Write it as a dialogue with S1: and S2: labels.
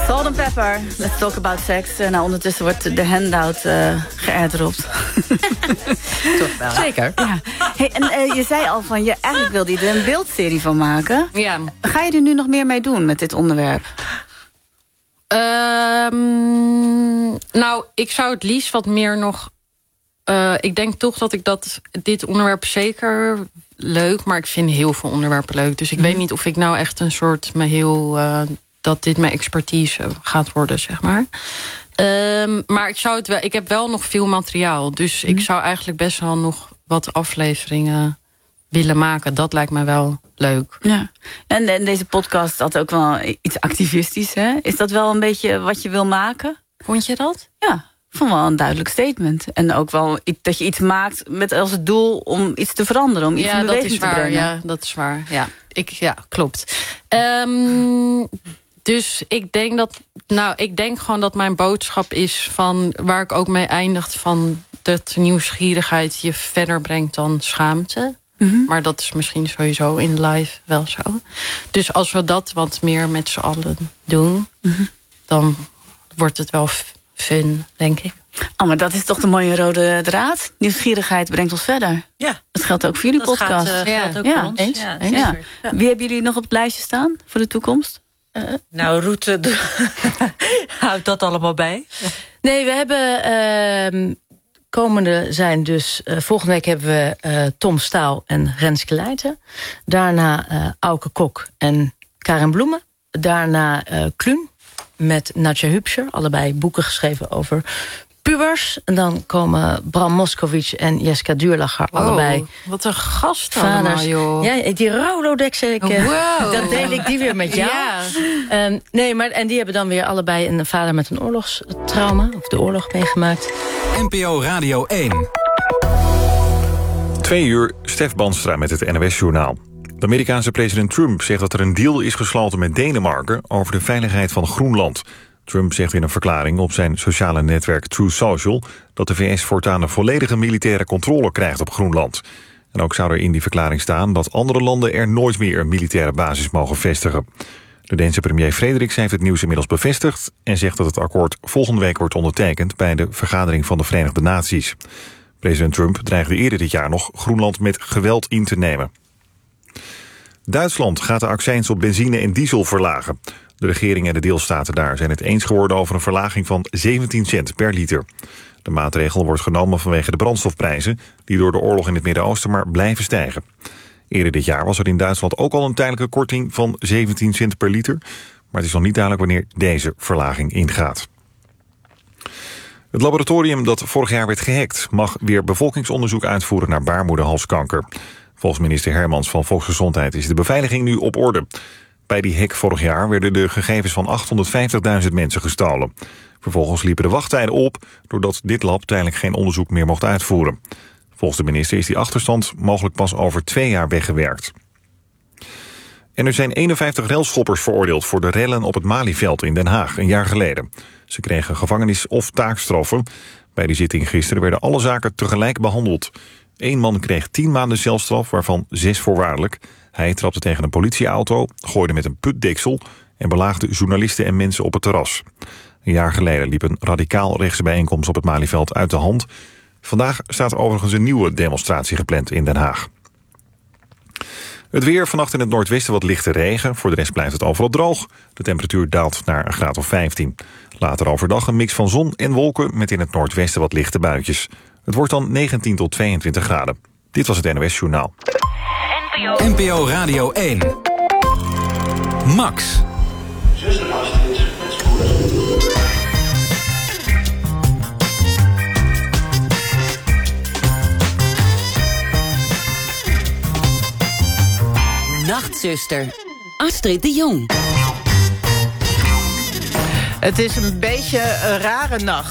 S1: Salt and pepper, let's talk about sex. Nou, ondertussen wordt de handout geairdropt.
S2: Toch wel. Zeker.
S1: Ja. Hey, en je zei al van, eigenlijk wilde je er een beeldserie van maken.
S2: Ja.
S1: Ga je er nu nog meer mee doen met dit onderwerp?
S2: Nou, ik zou het liefst wat meer nog... ik denk toch dat ik dit onderwerp zeker leuk... maar ik vind heel veel onderwerpen leuk. Dus ik weet niet of ik nou echt een soort... dat dit mijn expertise gaat worden, zeg maar. Maar ik heb wel nog veel materiaal. Dus ik zou eigenlijk best wel nog wat afleveringen willen maken. Dat lijkt me wel leuk.
S1: Ja. En deze podcast had ook wel iets activistisch, hè? Is dat wel een beetje wat je wil maken?
S2: Vond je dat?
S1: Ja, ik vond wel een duidelijk statement. En ook wel dat je iets maakt met als het doel om iets te veranderen. Om iets in beweging te brengen.
S2: Ja, dat is waar. Ja, klopt. Dus ik denk gewoon dat mijn boodschap is van waar ik ook mee eindigt van dat nieuwsgierigheid je verder brengt dan schaamte. Mm-hmm. Maar dat is misschien sowieso in live wel zo. Dus als we dat wat meer met z'n allen doen, dan wordt het wel fun, denk ik.
S1: Oh, maar dat is toch de mooie rode draad? Nieuwsgierigheid brengt ons verder. Ja. Dat geldt ook voor jullie podcast.
S3: Dat geldt ook voor ons.
S1: Eens. Ja. Wie hebben jullie nog op het lijstje staan voor de toekomst?
S3: Nou, Roet houdt dat allemaal bij.
S4: Nee, we hebben... komende zijn dus... volgende week hebben we Tom Staal en Renske Leijten. Daarna Auke Kok en Karin Bloemen. Daarna Kluun met Nadja Hübscher. Allebei boeken geschreven over pubers. En dan komen Bram Moskowitz en Jeska Duurlacher. Allebei
S2: wat een gast allemaal, joh.
S4: Ja, die Rolodex, dan deel ik die weer met jou. Ja. Nee, maar en die hebben dan weer allebei een vader met een oorlogstrauma. Of de oorlog meegemaakt.
S5: NPO Radio 1. 2 uur, Stef Banstra met het NOS-journaal. De Amerikaanse president Trump zegt dat er een deal is gesloten met Denemarken over de veiligheid van Groenland. Trump zegt in een verklaring op zijn sociale netwerk Truth Social dat de VS voortaan een volledige militaire controle krijgt op Groenland. En ook zou er in die verklaring staan dat andere landen er nooit meer een militaire basis mogen vestigen. De Deense premier Frederiksen heeft het nieuws inmiddels bevestigd en zegt dat het akkoord volgende week wordt ondertekend bij de vergadering van de Verenigde Naties. President Trump dreigde eerder dit jaar nog Groenland met geweld in te nemen. Duitsland gaat de accijns op benzine en diesel verlagen. De regering en de deelstaten daar zijn het eens geworden over een verlaging van 17 cent per liter. De maatregel wordt genomen vanwege de brandstofprijzen die door de oorlog in het Midden-Oosten maar blijven stijgen. Eerder dit jaar was er in Duitsland ook al een tijdelijke korting van 17 cent per liter. Maar het is nog niet duidelijk wanneer deze verlaging ingaat. Het laboratorium dat vorig jaar werd gehackt mag weer bevolkingsonderzoek uitvoeren naar baarmoederhalskanker. Volgens minister Hermans van Volksgezondheid is de beveiliging nu op orde. Bij die hack vorig jaar werden de gegevens van 850.000 mensen gestolen. Vervolgens liepen de wachttijden op doordat dit lab tijdelijk geen onderzoek meer mocht uitvoeren. Volgens de minister is die achterstand mogelijk pas over 2 jaar weggewerkt. En er zijn 51 railschoppers veroordeeld voor de rellen op het Malieveld in Den Haag een jaar geleden. Ze kregen gevangenis- of taakstraffen. Bij die zitting gisteren werden alle zaken tegelijk behandeld. 1 man kreeg 10 maanden celstraf, waarvan 6 voorwaardelijk. Hij trapte tegen een politieauto, gooide met een putdeksel en belaagde journalisten en mensen op het terras. Een jaar geleden liep een radicaal rechtse bijeenkomst op het Malieveld uit de hand. Vandaag staat overigens een nieuwe demonstratie gepland in Den Haag. Het weer, vannacht in het noordwesten wat lichte regen. Voor de rest blijft het overal droog. De temperatuur daalt naar een graad of 15. Later overdag een mix van zon en wolken met in het noordwesten wat lichte buitjes. Het wordt dan 19 tot 22 graden. Dit was het NOS Journaal. NPO Radio 1. Max.
S6: Nachtzuster, Astrid de Jong.
S7: Het is een beetje een rare nacht.